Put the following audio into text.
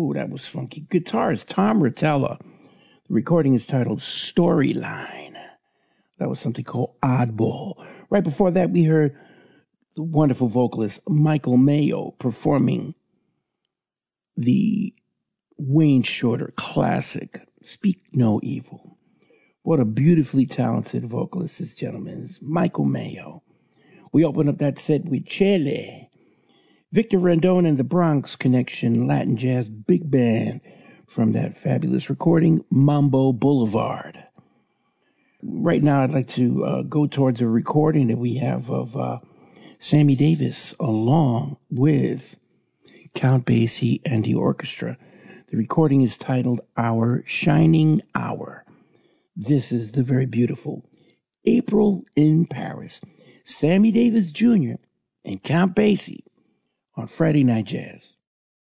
Ooh, that was funky. Guitarist Tom Rotella. The recording is titled Storyline. That was something called Oddball. Right before that, we heard the wonderful vocalist Michael Mayo performing the Wayne Shorter classic, Speak No Evil. What a beautifully talented vocalist this gentleman is, Michael Mayo. We opened up that set with Chele, Victor Rendon and the Bronx Connection Latin Jazz Big Band from that fabulous recording, Mambo Boulevard. Right now, I'd like to go towards a recording that we have of Sammy Davis along with Count Basie and the orchestra. The recording is titled Our Shining Hour. This is the very beautiful April in Paris. Sammy Davis Jr. and Count Basie on Friday Night Jazz.